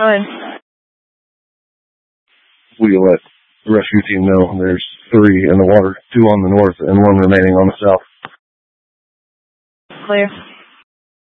time? We let the rescue team know there's 3 in the water, 2 on the north and 1 remaining on the south. Clear.